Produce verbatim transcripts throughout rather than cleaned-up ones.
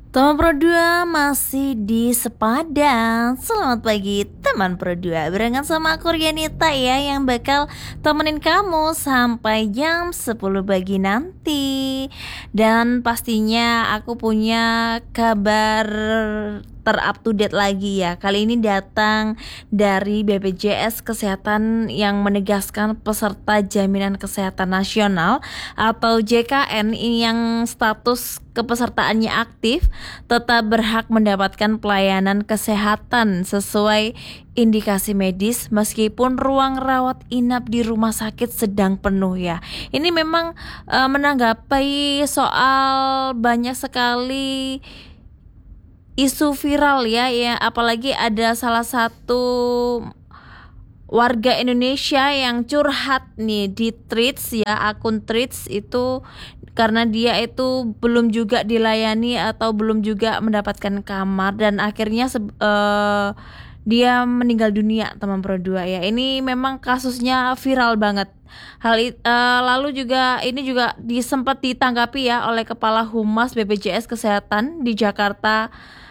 Teman Pro dua masih di sepadan. Selamat pagi teman Pro dua. Barengan sama aku Rianita ya, yang bakal temenin kamu sampai jam sepuluh pagi nanti. Dan pastinya aku punya kabar ter-up to date lagi ya. Kali ini datang dari B P J S Kesehatan yang menegaskan peserta Jaminan Kesehatan Nasional atau J K N ini yang status kepesertaannya aktif tetap berhak mendapatkan pelayanan kesehatan sesuai indikasi medis meskipun ruang rawat inap di rumah sakit sedang penuh ya. Ini memang e, menanggapi soal banyak sekali isu viral ya, ya apalagi ada salah satu warga Indonesia yang curhat nih di Threads ya, akun Threads itu karena dia itu belum juga dilayani atau belum juga mendapatkan kamar dan akhirnya se- uh, dia meninggal dunia teman Pro dua ya. Ini memang kasusnya viral banget. Hal it- uh, lalu juga ini juga disempat ditanggapi ya oleh Kepala Humas B P J S Kesehatan di Jakarta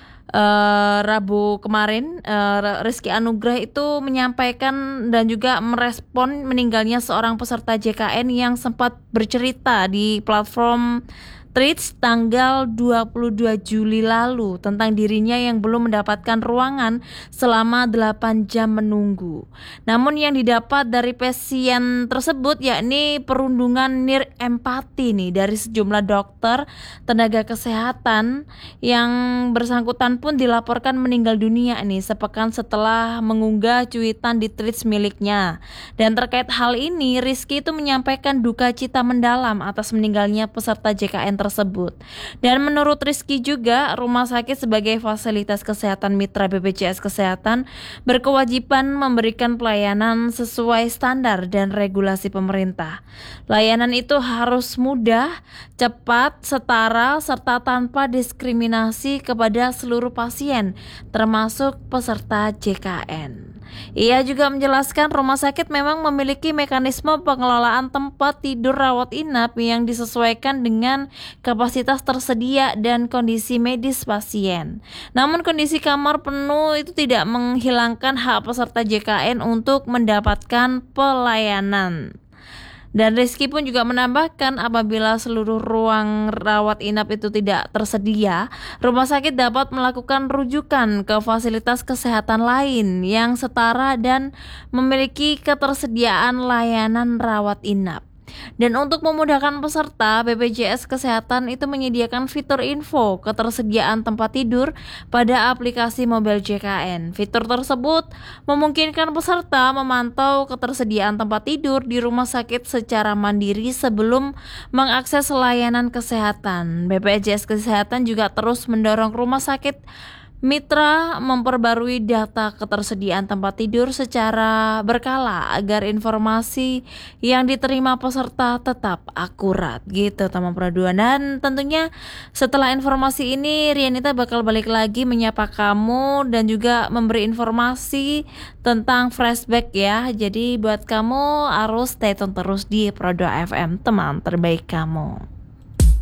uh, Rabu kemarin. uh, Rizky Anugrah itu menyampaikan dan juga merespon meninggalnya seorang peserta J K N yang sempat bercerita di platform Threads tanggal dua puluh dua Juli lalu tentang dirinya yang belum mendapatkan ruangan selama delapan jam menunggu. Namun yang didapat dari pasien tersebut yakni perundungan nir empati nih dari sejumlah dokter, tenaga kesehatan yang bersangkutan pun dilaporkan meninggal dunia nih sepekan setelah mengunggah cuitan di Threads miliknya. Dan terkait hal ini, Rizky itu menyampaikan duka cita mendalam atas meninggalnya peserta J K N tersebut. Dan menurut Rizky juga, rumah sakit sebagai fasilitas kesehatan mitra B P J S Kesehatan berkewajiban memberikan pelayanan sesuai standar dan regulasi pemerintah. Layanan itu harus mudah, cepat, setara, serta tanpa diskriminasi kepada seluruh pasien, termasuk peserta J K N. Ia juga menjelaskan rumah sakit memang memiliki mekanisme pengelolaan tempat tidur rawat inap yang disesuaikan dengan kapasitas tersedia dan kondisi medis pasien. Namun kondisi kamar penuh itu tidak menghilangkan hak peserta J K N untuk mendapatkan pelayanan. Dan Rizky pun juga menambahkan apabila seluruh ruang rawat inap itu tidak tersedia, rumah sakit dapat melakukan rujukan ke fasilitas kesehatan lain yang setara dan memiliki ketersediaan layanan rawat inap. Dan untuk memudahkan peserta, B P J S Kesehatan itu menyediakan fitur info ketersediaan tempat tidur pada aplikasi mobile J K N. Fitur tersebut memungkinkan peserta memantau ketersediaan tempat tidur di rumah sakit secara mandiri sebelum mengakses layanan kesehatan. B P J S Kesehatan juga terus mendorong rumah sakit mitra memperbarui data ketersediaan tempat tidur secara berkala agar informasi yang diterima peserta tetap akurat gitu teman Pro dua. Dan tentunya setelah informasi ini Rianita bakal balik lagi menyapa kamu dan juga memberi informasi tentang flashback ya. Jadi buat kamu harus stay tune terus di Pro dua F M, teman terbaik kamu.